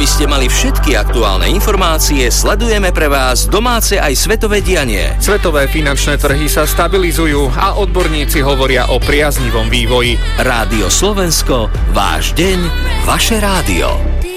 Aby ste mali všetky aktuálne informácie, sledujeme pre vás domáce aj svetové dianie. Svetové finančné trhy sa stabilizujú a odborníci hovoria o priaznivom vývoji. Rádio Slovensko, váš deň, vaše rádio.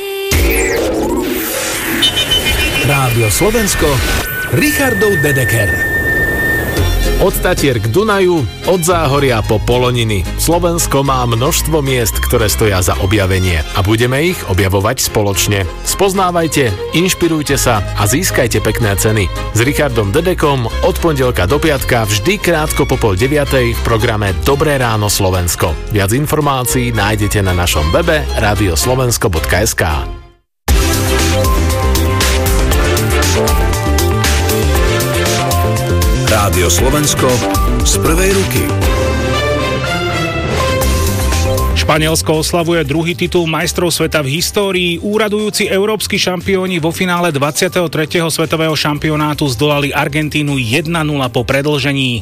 Rádio Slovensko, Richardov Dedeker. Od Tatier k Dunaju, od Záhoria po Poloniny. Slovensko má množstvo miest, ktoré stoja za objavenie a budeme ich objavovať spoločne. Spoznávajte, inšpirujte sa a získajte pekné ceny. S Richardom Dedekom od pondelka do piatka vždy krátko po 8:30 v programe Dobré ráno Slovensko. Viac informácií nájdete na našom webe radioslovensko.sk. Rádio Slovensko z prvej ruky. Španielsko oslavuje druhý titul majstrov sveta v histórii. Úradujúci európski šampióni vo finále 23. svetového šampionátu zdolali Argentínu 1-0 po predĺžení.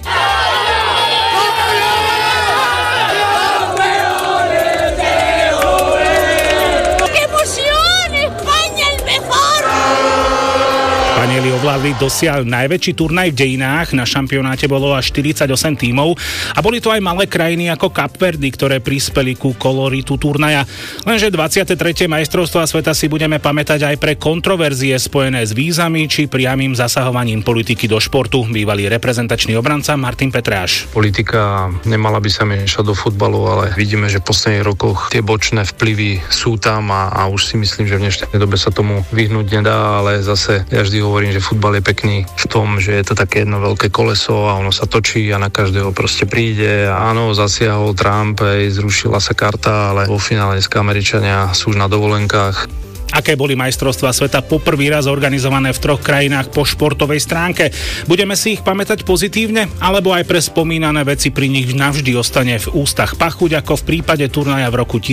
Španieli ovládli dosiaľ najväčší turnaj v dejinách, na šampionáte bolo až 48 tímov a boli to aj malé krajiny ako Kapverdy, ktoré prispeli ku koloritu turnaja. Lenže 23. majstrovstvá sveta si budeme pamätať aj pre kontroverzie spojené s vízami či priamym zasahovaním politiky do športu. Bývalý reprezentačný obranca Martin Petráš. Politika nemala by sa miešať do futbalu, ale vidíme, že v posledných rokoch tie bočné vplyvy sú tam a už si myslím, že v dnešnej dobe sa tomu vyhnúť nedá, ale zase ja vždy hovorím, že futbal je pekný v tom, že je to také jedno veľké koleso a ono sa točí a na každého proste príde. Áno, zasiahol Trump, zrušila sa karta, ale vo finále dneska Američania sú už na dovolenkách. Aké boli majstrovstvá sveta poprvý raz organizované v 3 krajinách po športovej stránke? Budeme si ich pamätať pozitívne, alebo aj pre spomínané veci pri nich navždy ostane v ústach pachuť, ako v prípade turnaja v roku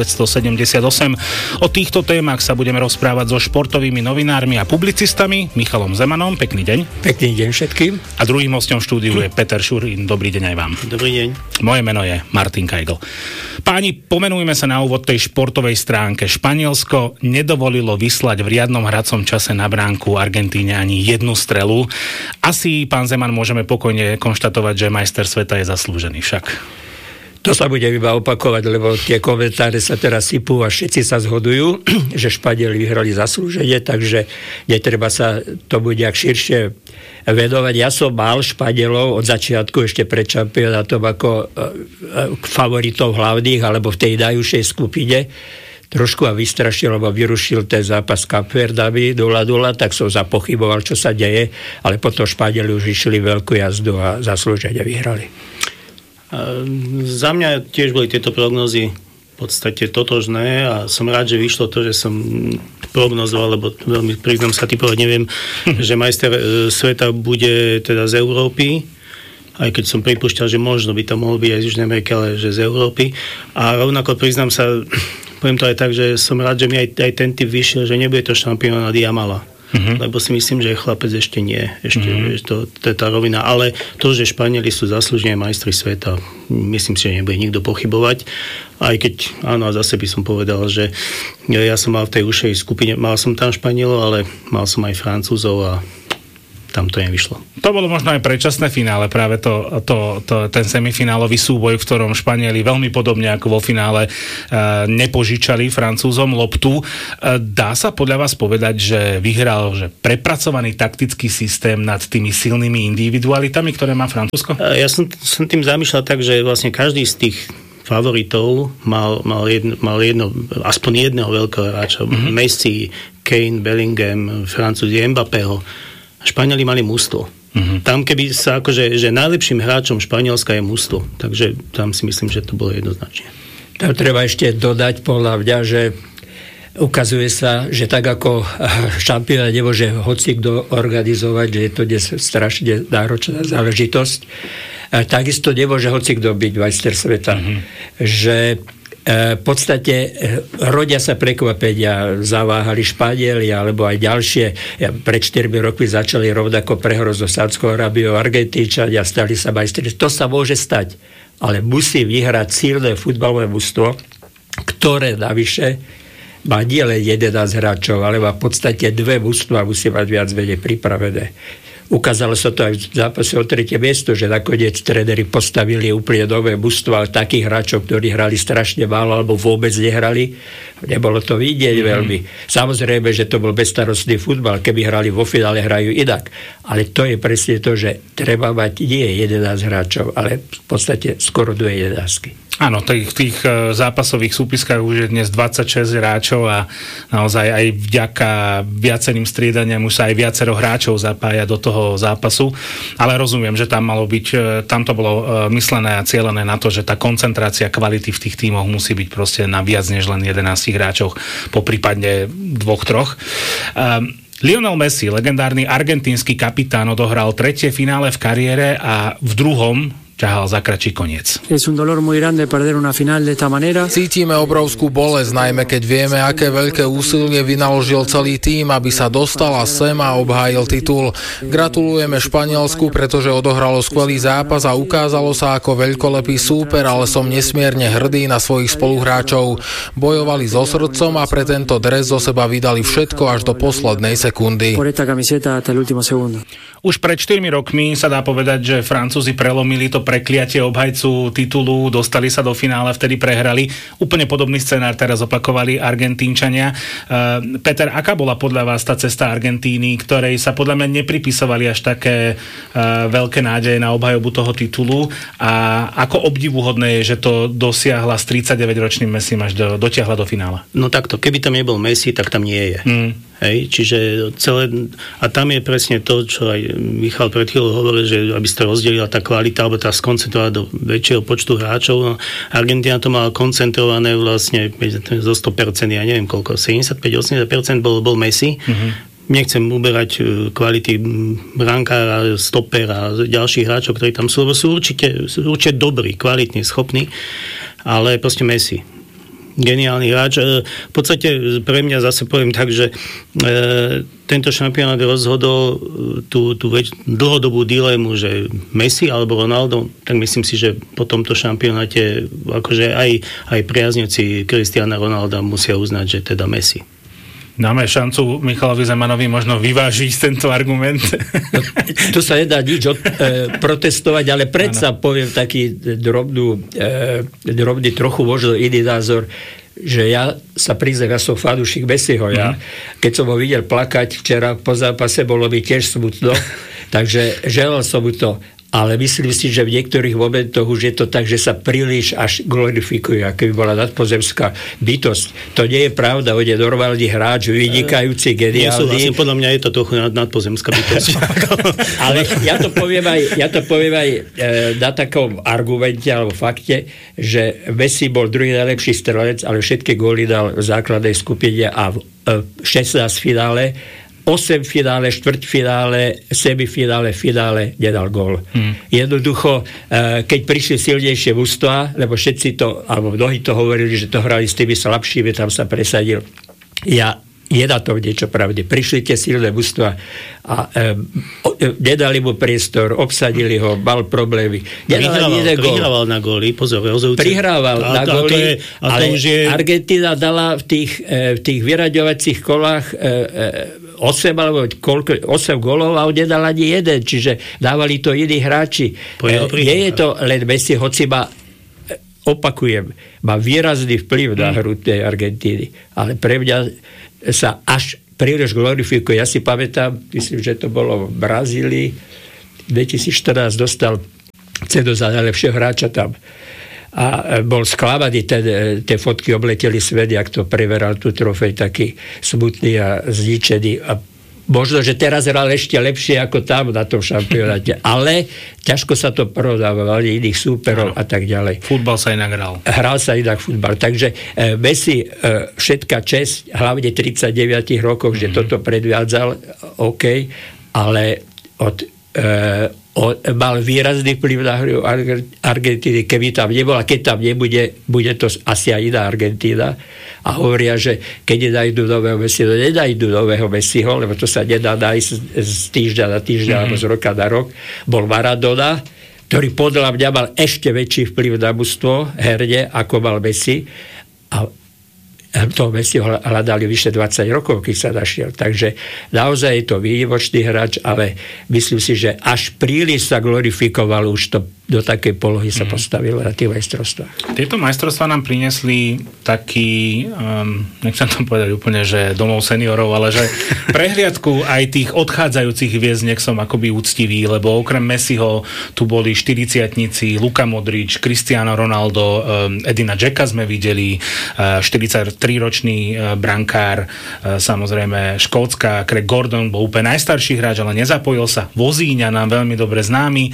1978? O týchto témach sa budeme rozprávať so športovými novinármi a publicistami Michalom Zemanom. Pekný deň. Pekný deň všetkým. A druhým hosťom štúdiu je Peter Šurín. Dobrý deň aj vám. Dobrý deň. Moje meno je Martin Kajgl. Páni, pomenujme sa na úvod tej športovej stránke. Španielsko nedovolilo vyslať v riadnom hracom čase na bránku Argentíne ani jednu strelu. Asi, pán Zeman, môžeme pokojne konštatovať, že majster sveta je zaslúžený však. To sa bude iba opakovať, lebo tie komentáre sa teraz sypú a všetci sa zhodujú, že Španieli vyhrali zaslúženie, takže netreba sa tomu nejak širšie vedovať. Ja som mal Španielov od začiatku ešte pred šampionátom ako favoritov hlavných, alebo v tej najúžšej skupine. Trošku a vystrašil, lebo vyrušil ten zápas s Kapverdami 0-0, tak som zapochyboval, čo sa deje, ale potom Španieli už išli veľkú jazdu a zaslúžene vyhrali. Za mňa tiež boli tieto prognózy v podstate totožné a som rád, že vyšlo to, že som prognozoval, lebo veľmi priznám sa typovať neviem, že majster sveta bude teda z Európy, aj keď som pripúšťal, že možno by to mohol byť aj z Južnej Ameriky, ale že z Európy. A rovnako priznám sa, poviem to aj tak, že som rád, že mi aj ten typ vyšiel, že nebude to šampiónat Jamala. Lebo si myslím, že chlapec ešte nie. To je tá rovina. Ale to, že Španieli sú zaslúžene majstri sveta, myslím si, že nebude nikto pochybovať. Aj keď, áno, a zase by som povedal, že ja som mal v tej ušej skupine, mal som tam Španielov, ale mal som aj Francúzov a tam to nevyšlo. To bolo možno aj predčasné finále, práve ten semifinálový súboj, v ktorom Španieli veľmi podobne ako vo finále nepožičali Francúzom loptu. Dá sa podľa vás povedať, že vyhral prepracovaný taktický systém nad tými silnými individualitami, ktoré má Francúzsko? Ja som tým zamýšľal tak, že vlastne každý z tých favoritov mal aspoň jedného veľkého hráča. Messi, Kane, Bellingham, Francúzi, Mbappého. Španieli mali mužstvo. Tam keby sa že najlepším hráčom Španielska je mužstvo. Takže tam si myslím, že to bolo jednoznačne. Tam treba ešte dodať podľa mňa, že ukazuje sa, že tak ako šampióna nemôže hocikto organizovať, že je to dnes strašne náročná záležitosť, takisto nemôže hocikto byť majster sveta. Že v podstate rodia sa prekvapenia, zaváhali Španieli alebo aj ďalšie. Pred 4 rokmi začali rovnako prehru so Saudskou Arábiou, Argentínčania, stali sa majstri. To sa môže stať, ale musí vyhrať silné futbalové mužstvo, ktoré navyše má nie len 11 hráčov, ale má v podstate dve mužstvá, musí mať viac menej pripravené. Ukázalo sa to aj v zápase o 3. miesto, že nakoniec tréneri postavili úplne nové mužstva takých hráčov, ktorí hrali strašne málo alebo vôbec nehrali. Nebolo to vidieť veľmi. Samozrejme, že to bol bezstarostný futbal. Keby hrali vo finále, hrajú inak. Ale to je presne to, že treba mať nie 11 hráčov, ale v podstate skoro 2 11. Áno, v tých zápasových súpiskách už je dnes 26 hráčov a naozaj aj vďaka viacerým striedaniam už sa aj viacero hráčov zapája do toho zápasu, ale rozumiem, že tam malo byť, tam to bolo myslené a cielené na to, že tá koncentrácia kvality v tých tímoch musí byť proste na viac než len 11 hráčoch, poprípadne 2-3. Lionel Messi, legendárny argentínsky kapitán, odohral 3. finále v kariére a v druhom ťahal za kratší koniec. Cítime obrovskú bolesť, najmä keď vieme, aké veľké úsilie vynaložil celý tím, aby sa dostal sem a obhájil titul. Gratulujeme Španielsku, pretože odohralo skvelý zápas a ukázalo sa ako veľkolepý súper, ale som nesmierne hrdý na svojich spoluhráčov. Bojovali so srdcom a pre tento dres zo seba vydali všetko až do poslednej sekundy. Už pred 4 rokmi sa dá povedať, že Francúzi prelomili to prekliatie obhajcu titulu, dostali sa do finále, vtedy prehrali. Úplne podobný scenár teraz opakovali Argentínčania. Peter, aká bola podľa vás tá cesta Argentíny, ktorej sa podľa mňa nepripisovali až také veľké nádeje na obhajobu toho titulu a ako obdivuhodné je, že to dosiahla s 39-ročným Messim až dotiahla do finále? No takto, keby tam nebol Messi, tak tam nie je. Hej, čiže celé, a tam je presne to, čo aj Michal pred chvíľou hovoril, že aby sa rozdelila tá kvalita, alebo tá skoncentrovaná do väčšieho počtu hráčov. No, Argentína to mala koncentrované vlastne zo 100%, ja neviem koľko, 75-80% bol Messi. Nechcem uberať kvality brankára, stopera a ďalších hráčov, ktorí tam sú, lebo sú určite dobrí, kvalitní, schopní, ale proste Messi. Geniálny hráč. V podstate pre mňa zase poviem tak, že tento šampionát rozhodol tú dlhodobú dilemu, že Messi alebo Ronaldo, tak myslím si, že po tomto šampionáte akože aj priaznivci Cristiana Ronalda musia uznať, že teda Messi. Dáme šancu Michalovi Zemanovi možno vyvážiť tento argument. No, tu sa nedá nič protestovať, ale predsa poviem taký drobný trochu možno iný názor, že ja sa priznám, ja som fanúšik Messiho. Keď som ho videl plakať včera po zápase, bolo mi tiež smutno, takže želal som mu to. Ale myslím si, že v niektorých momentoch už je to tak, že sa príliš až glorifikuje, ako by bola nadpozemská bytosť. To nie je pravda, on je normálny hráč, vynikajúci, geniálny. Podľa mňa je to trochu nadpozemská bytosť. Ale ja to poviem aj na takom argumente alebo fakte, že Messi bol druhý najlepší strelec, ale všetky góly dal v základnej skupine a v 16 finále, 8 finále, štvrťfinále, semifinále, finále nedal gól. Jednoducho, keď prišli silnejšie mužstvá, lebo všetci to, alebo mnohí to hovorili, že to hrali s tými slabšími, tam sa presadil. Je na tom niečo pravdy. Prišli tie silné mužstvá a nedali mu priestor, obsadili ho, mal problémy. Prihrával na góly, pozor, rozhodujúci. Prihrával na góly, ale Argentína dala v tých vyraďovacích kolách 8 gólov a on nedal ani jeden, čiže dávali to iní hráči. Nie je to len Messi, hoci opakujem, má výrazný vplyv na hru tej Argentíny, ale pre mňa sa až príliš glorifikuje. Ja si pamätám, myslím, že to bolo v Brazílii, 2014 dostal cenu za najlepšieho hráča tam. A bol sklamaný, tie fotky obleteli svet, jak to preveral tú trofej, taký smutný a zničený. A možno, že teraz hral ešte lepšie ako tam na tom šampionáte, ale ťažko sa to porovnávalo, iných súperov a tak ďalej. Futbal sa inak hral. Hral sa inak futbal. Takže Messi, všetká česť, hlavne 39 rokoch, že toto predvádzal, OK, ale mal výrazný vplyv na hru Argentíny, keby tam nebol, a keď tam nebude, bude to asi aj iná Argentína. A hovoria, že keď nedajdú nového Messiho, nedajdú nového Messiho, lebo to sa nedá nájsť z týždňa na týždňa alebo z roka na rok. Bol Maradona, ktorý podľa mňa mal ešte väčší vplyv na mužstvo herne, ako mal Messi. A toho Messiho hľadali vyše 20 rokov, keď sa našiel. Takže naozaj je to výnimočný hráč, ale myslím si, že až príliš sa glorifikoval, už to do takej polohy sa postavilo na tých majstrovstvách. Tieto majstrovstvá nám priniesli taký, nechcem to povedať úplne, že domov seniorov, ale že prehliadku aj tých odchádzajúcich hviezd, nech som akoby úctivý, lebo okrem Messiho tu boli 40-tníci, Luka Modrič, Cristiano Ronaldo, Edina Dzeka sme videli, 43-ročný brankár, samozrejme Škótska, Craig Gordon bol úplne najstarší hráč, ale nezapojil sa. Vozíňa nám veľmi dobre známy.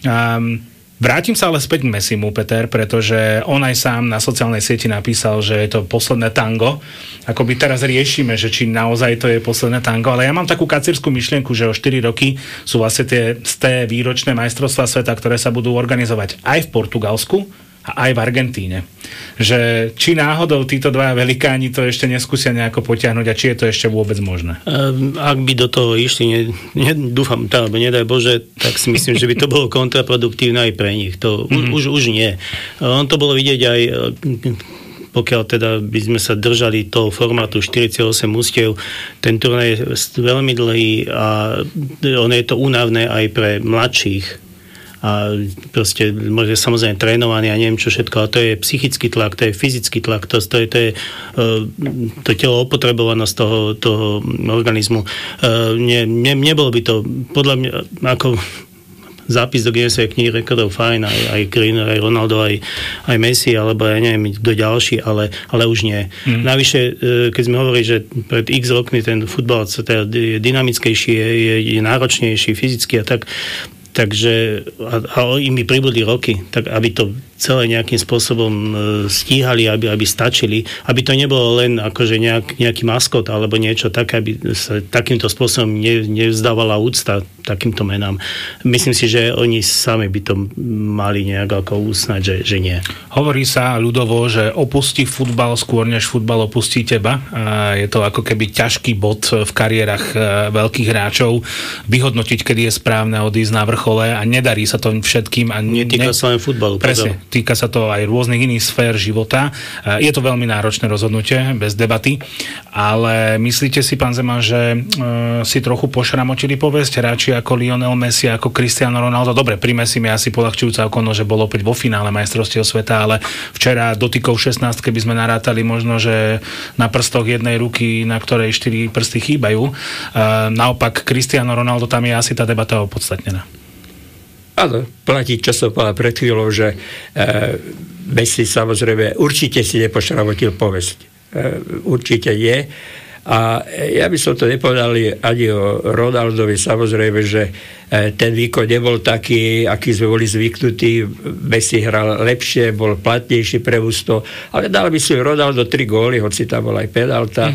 Vrátim sa ale späť k Messimu, Peter, pretože on aj sám na sociálnej sieti napísal, že je to posledné tango. Akoby teraz riešime, že či naozaj to je posledné tango, ale ja mám takú kacírskú myšlienku, že o 4 roky sú vlastne tie výročné majstrovstvá sveta, ktoré sa budú organizovať aj v Portugalsku a aj v Argentíne. Že či náhodou títo dvaja velikáni to ešte neskúsia nejako potiahnuť a či je to ešte vôbec možné? Ak by do toho išli, dúfam, alebo nedaj Bože, tak si myslím, že by to bolo kontraproduktívne aj pre nich. To už nie. On to bolo vidieť aj pokiaľ teda by sme sa držali toho formátu 48 ústiev, ten turnaj je veľmi dlhý a ono je to únavné aj pre mladších. A proste môže samozrejme trénovaný a neviem čo všetko, ale to je psychický tlak, to je fyzický tlak, to je to telo opotrebovanosť toho organizmu. Nebolo by to podľa mňa ako zápis do Guinnessovej knihy rekordov fajn, aj Green, aj Ronaldo, aj Messi, alebo ja neviem, kto ďalší, ale už nie. Navyše, keď sme hovorili, že pred x rokmi ten futbal je dynamickejší, je náročnejší fyzicky a tak, takže a im by pribudli roky, tak aby to celé nejakým spôsobom stíhali, aby stačili, aby to nebolo len akože nejaký maskot alebo niečo také, aby sa takýmto spôsobom nevzdávala úcta takýmto menám. Myslím si, že oni sami by to mali nejak ako usnať, že nie. Hovorí sa ľudovo, že opustí futbal skôr, než futbal opustí teba. A je to ako keby ťažký bod v kariérach veľkých hráčov vyhodnotiť, kedy je správne odísť na vrchole a nedarí sa to všetkým. Netýka sa len futbalu. Presne. Týka sa to aj rôznych iných sfér života. Je to veľmi náročné rozhodnutie, bez debaty, ale myslíte si, pán Zeman, že si trochu pošramotili povesť hráči ako Lionel Messi, ako Cristiano Ronaldo? Dobre, pri Messi mi asi poľahčujúca okolnosť, že bol opäť vo finále majstrovstiev sveta, ale včera dotykov 16, keby sme narátali možno, že na prstoch jednej ruky, na ktorej 4 prsty chýbajú. Naopak Cristiano Ronaldo, tam je asi tá debata opodstatnená. Áno, platí, čo som povedal pred chvíľou, že Messi samozrejme určite si nepošramotil povesť. Určite nie. A ja by som to nepovedal ani o Ronaldovi, samozrejme, že ten výkon nebol taký, aký sme boli zvyknutí. Messi hral lepšie, bol platnejší pre ústo, ale dal by si Ronaldo 3 góly, hoci tam bol aj penálta.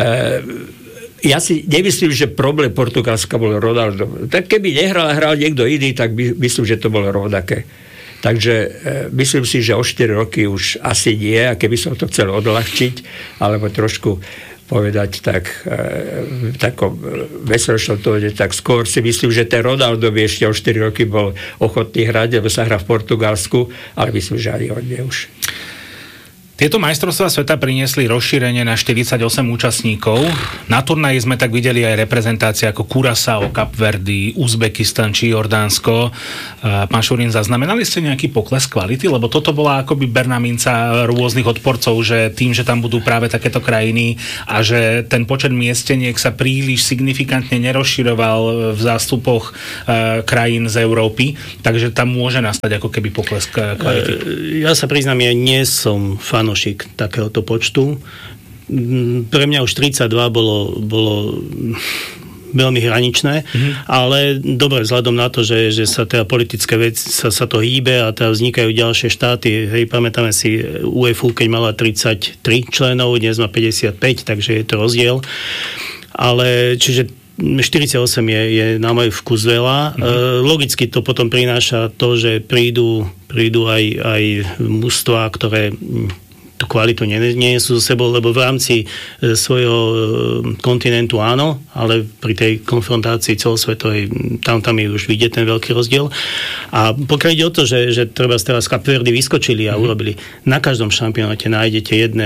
Ja si nemyslím, že problém Portugalska bol Ronaldo. Tak keby nehral a hral niekto iný, tak myslím, že to bolo rovnaké. Takže myslím si, že o 4 roky už asi nie, a keby som to chcel odľahčiť, alebo trošku povedať tak takom veselšom tóne, tak skôr si myslím, že ten Ronaldo by ešte o 4 roky bol ochotný hrať, lebo sa hrá v Portugalsku, ale myslím, že ani on nie už. Tieto majstrovstvá sveta priniesli rozšírenie na 48 účastníkov. Na turnaji sme tak videli aj reprezentácie ako Curaçao, Kapverdy, Uzbekistan či Jordánsko. Pán Šurín, zaznamenali ste nejaký pokles kvality? Lebo toto bola akoby berná minca rôznych odporcov, že tým, že tam budú práve takéto krajiny a že ten počet miesteniek sa príliš signifikantne nerozširoval v zástupoch krajín z Európy, takže tam môže nastať ako keby pokles kvality. Ja sa priznám, ja nie som fanošik takéhoto počtu. Pre mňa už 32 bolo veľmi hraničné, ale dobre, vzhľadom na to, že sa teda politické veci sa to hýbe a teda vznikajú ďalšie štáty. Hej, pamätáme si UEFA, keď mala 33 členov, dnes má 55, takže je to rozdiel. Ale čiže 48 je na môj vkus veľa. Logicky to potom prináša to, že prídu aj mužstvá, ktoré tú kvalitu nie sú so sebou, lebo v rámci svojho kontinentu áno, ale pri tej konfrontácii celosvetovej tam je už vidieť ten veľký rozdiel. A pokiaľ ide o to, že treba teraz Kapverdy vyskočili a urobili, na každom šampionáte nájdete jedného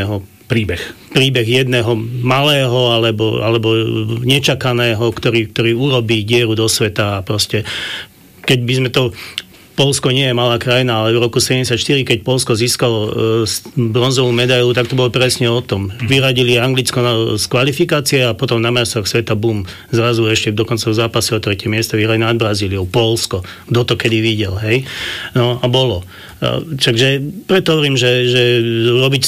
príbeh jedného malého alebo nečakaného, ktorý urobí dieru do sveta a proste keď by sme to Poľsko nie je malá krajina, ale v roku 1974, keď Poľsko získalo bronzovú medailu, tak to bolo presne o tom. Vyradili Anglicko z kvalifikácie a potom na majstrovstvách sveta bum, zrazu ešte dokonca v zápase o 3. miesto vyhrali nad Brazíliou, Poľsko. Kto to kedy videl, hej? No a bolo. Takže preto hovorím, že robiť...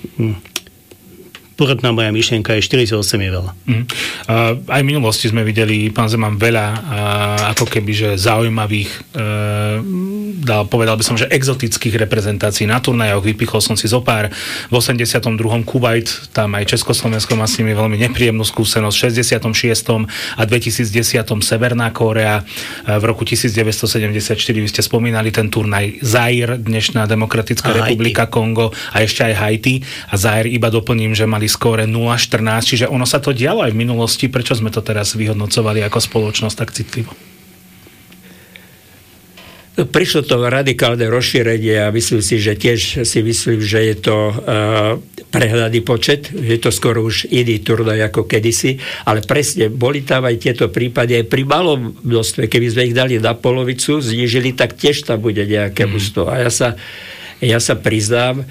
Poradná moja myšlienka je 48 je veľa. Aj v minulosti sme videli, pán Zeman, veľa ako keby, že zaujímavých povedal by som, že exotických reprezentácií na turnajoch. Vypichol som si zopár. V 82. Kuwait, tam aj Československo má s nimi veľmi nepríjemnú skúsenosť. V 66. a 2010. Severná Kórea. V roku 1974 vy ste spomínali ten turnaj Zaire, dnešná Demokratická republika Kongo a ešte aj Haiti. A Zaire iba doplním, že mali skóre 0-14, čiže ono sa to dialo aj v minulosti. Prečo sme to teraz vyhodnocovali ako spoločnosť tak citlivo? Prišlo to radikálne rozšírenie a myslím si, že tiež si myslím, že je to prehľadný počet, že to skoro už iný turnaj ako kedysi, ale presne, boli tam aj tieto prípady aj pri malom množstve, keby sme ich dali na polovicu, znížili, tak tiež tam bude nejaké množstvo. A ja sa priznám,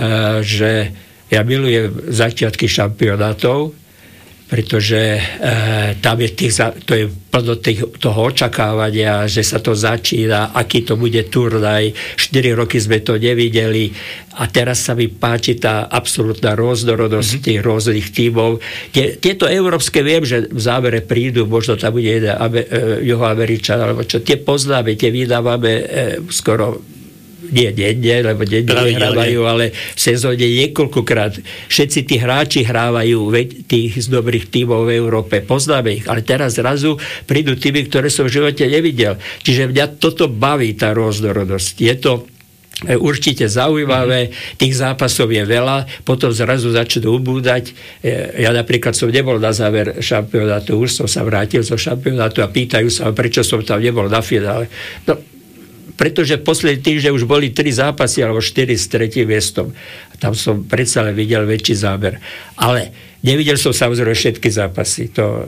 že ja milujem začiatky šampionátov, pretože tam je to je plno toho očakávania, že sa to začína, aký to bude turnaj. 4 roky sme to nevideli a teraz sa mi páči tá absolútna rôznorodosť tých rôznych tímov. Tieto európske, viem, že v závere prídu, možno tam bude jeden Juhoameričan, alebo čo, tie poznáme, tie vydávame skoro nie denne, lebo denne nehrávajú, ale v sezóne niekoľkokrát. Všetci tí hráči hrávajú tých z dobrých tímov v Európe. Poznáme ich, ale teraz zrazu prídu tímy, ktoré som v živote nevidel. Čiže mňa toto baví, tá rôznorodosť. Je to určite zaujímavé, tých zápasov je veľa, potom zrazu začnú ubúdať. Ja napríklad som nebol na záver šampionátu, už som sa vrátil zo šampionátu a pýtajú sa, prečo som tam nebol na finále. No, pretože posledný týždeň už boli 3 zápasy alebo 4 s 3. miestom. Tam som predsa len videl väčší záber. Ale nevidel som samozrejme všetky zápasy. To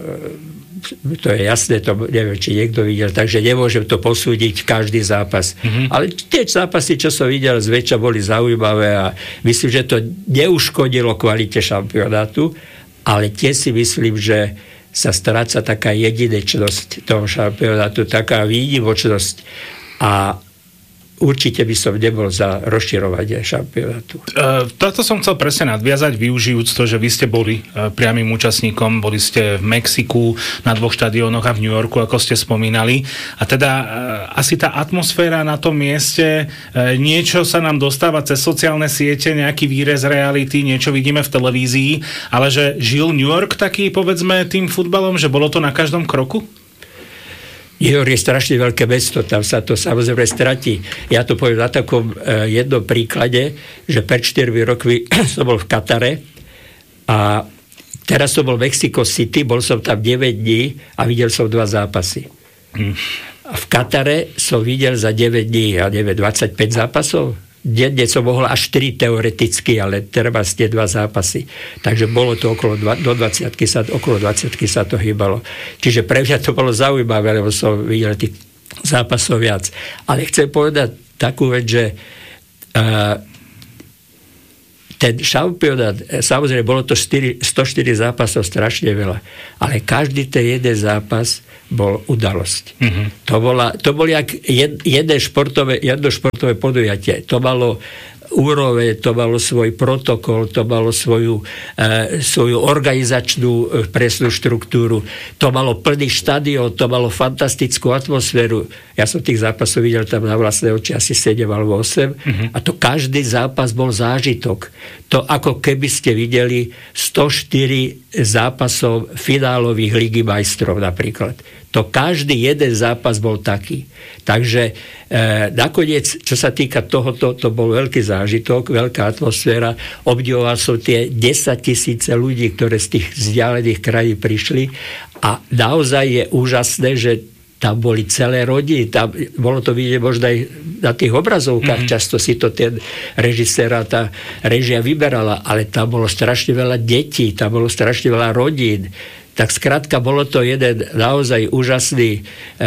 je jasné, to neviem, či niekto videl, takže nemôžem to posúdiť každý zápas. Ale tie zápasy, čo som videl, zväčša boli zaujímavé a myslím, že to neuškodilo kvalite šampionátu, ale tiež si myslím, že sa stráca taká jedinečnosť toho šampionátu, taká výnimočnosť. A určite by som nebol za rozširovanie šampionátu. Toto som chcel presne nadviazať, využijúc to, že vy ste boli priamym účastníkom, boli ste v Mexiku na 2 štadiónoch a v New Yorku, ako ste spomínali. A teda asi tá atmosféra na tom mieste, niečo sa nám dostáva cez sociálne siete, nejaký výrez reality, niečo vidíme v televízii, ale že žil New York taký, povedzme, tým futbalom, že bolo to na každom kroku? New York je strašne veľké mesto, tam sa to samozrejme stratí. Ja to poviem na takom jednom príklade, že pred 4 rokmi som bol v Katare a teraz som bol v Mexico City, bol som tam 9 dní a videl som 2 zápasy. A v Katare som videl za 9 dní, ja neviem, 25 zápasov. Denne som mohol až 4 teoreticky, ale treba ste 2 zápasy. Takže bolo to okolo 20 sa to hýbalo. Čiže pre mňa to bolo zaujímavé, lebo som videl tých zápasov viac. Ale chcem povedať takú vec, že ten šampionát, samozrejme, bolo to 104 zápasov, strašne veľa, ale každý ten jeden zápas bol udalosť. To bol jak jedno športové podujatie. To malo úroveň, to malo svoj protokol, to malo svoju organizačnú presnú štruktúru, to malo plný štadión, to malo fantastickú atmosféru. Ja som tých zápasov videl tam na vlastné oči asi 7 alebo 8 a to každý zápas bol zážitok. To ako keby ste videli 104 zápasov finálových Ligy majstrov napríklad. To každý jeden zápas bol taký. Takže nakoniec, čo sa týka tohoto, to bol veľký zážitok, veľká atmosféra. Obdivoval som tie 10 000 ľudí, ktoré z tých vzdialených krajín prišli a naozaj je úžasné, že tam boli celé rodiny, tam bolo to vidieť možno aj na tých obrazovkách, často si to ten režisér a tá režia vyberala, ale tam bolo strašne veľa detí, tam bolo strašne veľa rodín. Tak skrátka, bolo to jeden naozaj úžasný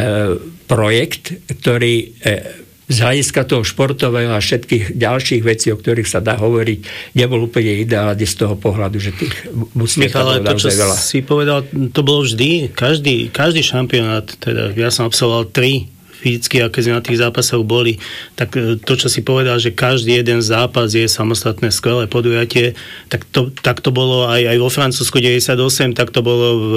projekt, ktorý z hľadiska toho športového a všetkých ďalších vecí, o ktorých sa dá hovoriť, nebol úplne ideálny z toho pohľadu, že tých musíme Michal, ale to, čo veľa. Si povedal, to bolo vždy, každý šampionát, teda ja som absolvoval 3 fyzicky, a keď sme na tých zápasoch boli, tak to, čo si povedal, že každý jeden zápas je samostatné skvelé podujatie, tak to bolo aj vo Francúzsku 98, tak to bolo v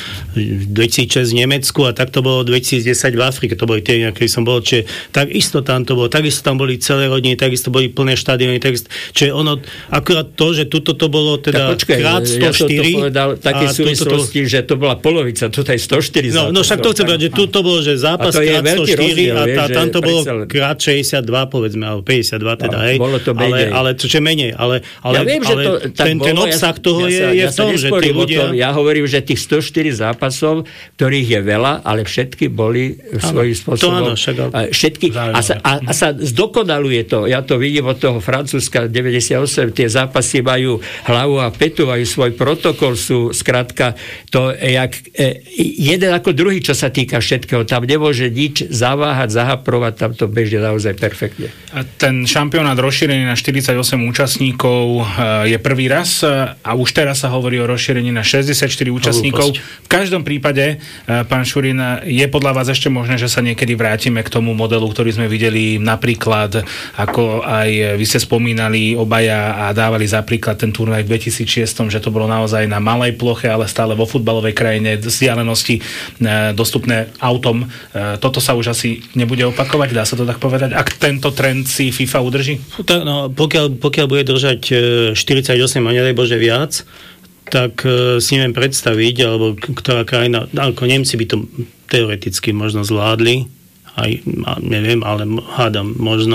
2006 v Nemecku a tak to bolo 2010 v Afrike. To boli tie, na ktorých som bol. Čiže takisto tam to bolo, takisto tam boli celé rodiny, takisto boli plné štadióny. Čiže ono, akurát to, že tuto to bolo teda krát 104. Ja som to povedal v takej súvislosti, že to bola polovica, toto je 104 zápasov. No však to chcem povedať, že tuto bolo, že zápas krát 104 a tam to bolo krát 62, povedzme, alebo 52 teda, hej. Bolo to menej. Ale to čo menej, ale ja viem, že to tak ten obsah toho je v tom, že tí ľudia... Ja hovorím, že tých 104 zápasov, ktorých je veľa, ale všetky boli svojím spôsobom. Všetky, a sa zdokonaluje to. Ja to vidím od toho Francúzska 98, tie zápasy majú hlavu a petu, majú svoj protokol, sú skrátka to jak jeden ako druhý, čo sa týka všetkého. Tam nemôže nič zaváhať, zahaprovať, tam to bežne naozaj perfektne. A ten šampionát rozšírený na 48 účastníkov je prvý raz a už teraz sa hovorí o rozšírení na 64 účastníkov. V každom prípade, pán Šurín, je podľa vás ešte možné, že sa niekedy vrátime k tomu modelu, ktorý sme videli napríklad, ako aj vy ste spomínali obaja a dávali za príklad ten turnaj v 2006, že to bolo naozaj na malej ploche, ale stále vo futbalovej krajine, vzdialenosti dostupné autom. Toto sa už asi nebude opakovať, dá sa to tak povedať, ak tento trend si FIFA udrží? No, pokiaľ bude držať 48 a nedaj Bože viac, tak si neviem predstaviť, alebo ktorá krajina, ako Nemci by to teoreticky možno zvládli, aj neviem, ale hádam,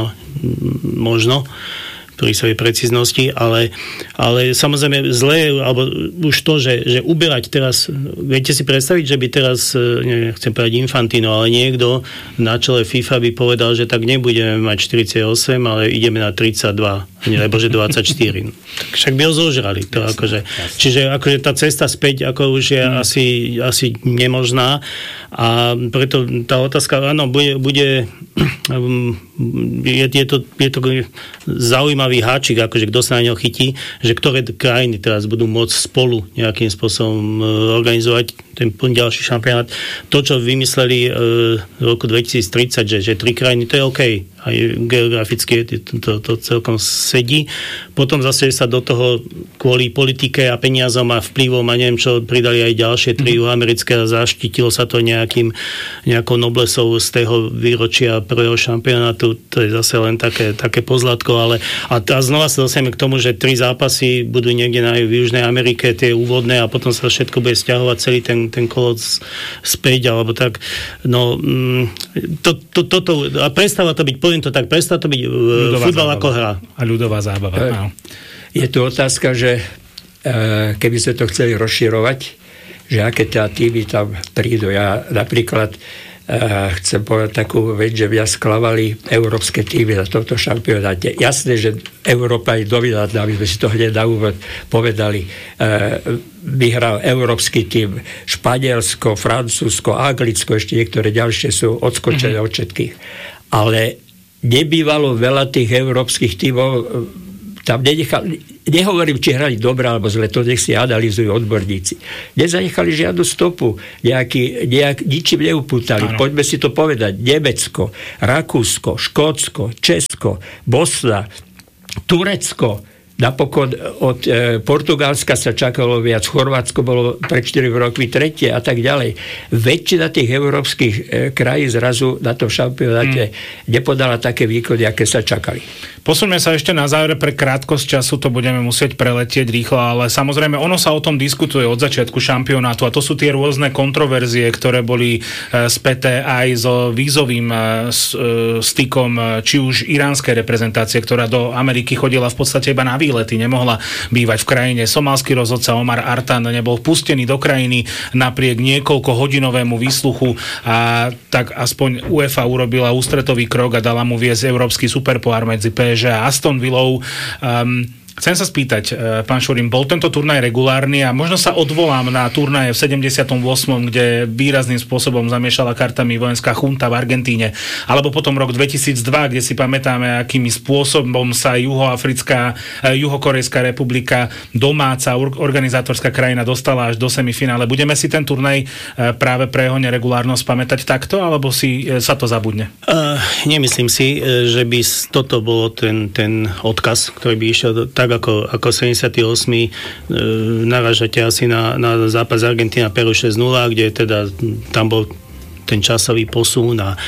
možno pri svojej precíznosti, ale samozrejme zlé, alebo už to, že uberať teraz, viete si predstaviť, že by teraz, nechcem povedať Infantino, ale niekto na čele FIFA by povedal, že tak nebudeme mať 48, ale ideme na 32, nebo že 24. Tak však by ho zožrali. To akože, čiže akože tá cesta späť ako už je asi nemožná a preto tá otázka, áno, bude je to zaujímavý háčik, akože kto sa na ňo chytí, že ktoré krajiny teraz budú môcť spolu nejakým spôsobom organizovať ten ďalší šampionát. To, čo vymysleli v roku 2030, že 3 krajiny, to je OK. Aj geograficky to celkom sedí. Potom zase sa do toho kvôli politike a peniazom a vplyvom a neviem čo, pridali aj ďalšie 3 americké a zaštítilo sa to nejakou noblesou z tého výročia prvého šampionátu. To je zase len také pozlátko, ale a znova sa dostaneme k tomu, že 3 zápasy budú niekde v Južnej Amerike, tie úvodné a potom sa všetko bude sťahovať celý ten kolot späť, alebo tak. No, toto, a prestáva to byť, poviem to tak, prestáva to byť futbal ako hra. A ľudová zábava. Je tu otázka, že keby sme to chceli rozširovať, že aké tá týmy tam prídu. Ja napríklad chcem povedať takú vec, že mňa sklamali európske týmy na tomto šampionáte. Jasné, že Európa je dominantná, aby sme si to hneď na úvod povedali. Vyhral európsky tým Španielsko, Francúzsko, Anglicko, ešte niektoré ďalšie sú odskočené od všetkých. Ale nebývalo veľa tých európskych tímov, tam nehovorím, či hrali dobre alebo zle, to nech si analýzujú odborníci. Nezanechali žiadnu stopu, ničím neupútali. Ano. Poďme si to povedať. Nemecko, Rakúsko, Škótsko, Česko, Bosna, Turecko, napokon od Portugalska sa čakalo viac, Chorvátsko bolo pred 4 rokmi 3. a tak ďalej. Väčšina tých európskych krajín zrazu na tom šampionáte nepodala také výkony, aké sa čakali. Posuňme sa ešte na záver, pre krátkosť času to budeme musieť preletieť rýchlo, ale samozrejme ono sa o tom diskutuje od začiatku šampionátu a to sú tie rôzne kontroverzie, ktoré boli späté aj so vízovým stykom či už iránskej reprezentácie, ktorá do Ameriky chodila v podstate iba na výlet lety nemohla bývať v krajine. Somálsky rozhodca Omar Artan nebol vpustený do krajiny napriek niekoľkohodinovému výsluchu a tak aspoň UEFA urobila ústretový krok a dala mu viesť európsky superpohár medzi PSG a Aston Villou. Chcem sa spýtať, pán Šurín, bol tento turnaj regulárny a možno sa odvolám na turnaje v 78., kde výrazným spôsobom zamiešala kartami vojenská chunta v Argentíne, alebo potom rok 2002, kde si pamätáme, akými spôsobom sa Juhokorejská republika, domáca organizátorská krajina, dostala až do semifinále. Budeme si ten turnaj práve pre jeho neregulárnosť pamätať takto, alebo si sa to zabudne? Nemyslím si, že by toto bolo ten odkaz, ktorý by išiel tak ako 78. Narážate asi na zápas Argentína Peru 6-0, kde teda tam bol ten časový posun a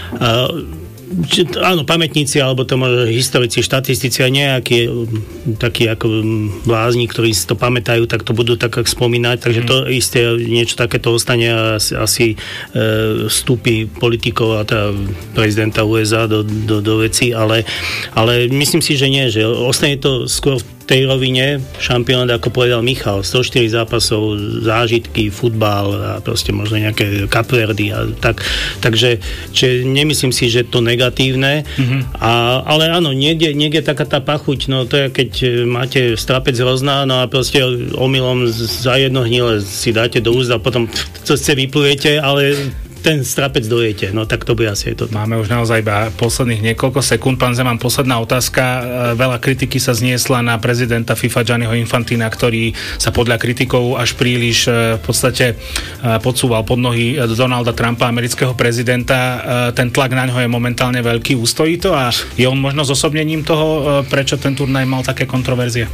áno, pamätníci, alebo to možno historici, štatistici a nejakí takí ako blázni, ktorí si to pamätajú, tak to budú tak spomínať, takže to isté niečo takéto ostane a asi vstúpi politikov a teda prezidenta USA do veci, ale myslím si, že nie, že ostane to skôr v tej rovine šampionát, ako povedal Michal, 104 zápasov, zážitky, futbal a proste možno nejaké Kapverdy a tak. Takže nemyslím si, že to negatívne, ale áno, niekde taká tá pachuť, no to je, keď máte strapec hrozná, no a proste omylom za jedno hnile si dáte do úst a potom to ste vyplujete, ale ten strapec dojete, no tak to by asi aj to. Máme už naozaj iba posledných niekoľko sekúnd. Pán Zeman, posledná otázka. Veľa kritiky sa zniesla na prezidenta FIFA Gianniho Infantina, ktorý sa podľa kritikov až príliš v podstate podsúval pod nohy Donalda Trumpa, amerického prezidenta. Ten tlak na ňo je momentálne veľký. Ustojí to a je on možno zosobnením toho, prečo ten turnaj mal také kontroverzie?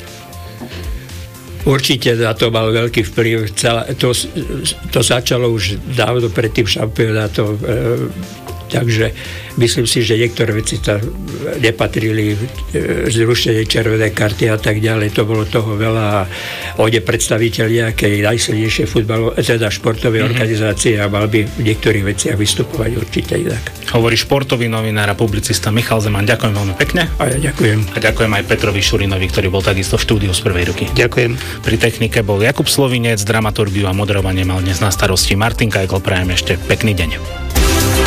Určite na to mal veľký vplyv. To začalo už dávno pred tým šampionátom, takže myslím si, že niektoré veci tam nepatrili, zrušenie červenej karty a tak ďalej. To bolo toho veľa a on je predstaviteľ nejakej najsilnejšej teda športovej organizácie a mal by v niektorých veciach vystupovať určite inak. Hovorí športový novinár a publicista Michal Zeman. Ďakujem veľmi pekne. A ja ďakujem. A ďakujem aj Petrovi Šurinovi, ktorý bol takisto v štúdiu z prvej ruky. Ďakujem. Pri technike bol Jakub Slovinec, dramaturgiu a moderovanie mal dnes na starosti Martin Kajkl. Prajem ešte pekný deň.